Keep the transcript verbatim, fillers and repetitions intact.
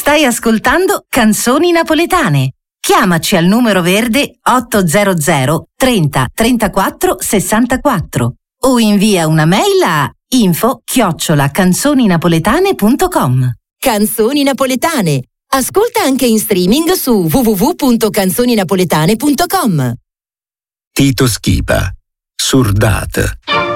Stai ascoltando Canzoni Napoletane. Chiamaci al numero verde ottocento trenta trentaquattro sessantaquattro o invia una mail a info chiocciola canzoninapoletane punto com. Canzoni Napoletane. Ascolta anche in streaming su w w w punto canzoninapoletane punto com. Tito Schipa, Surdate.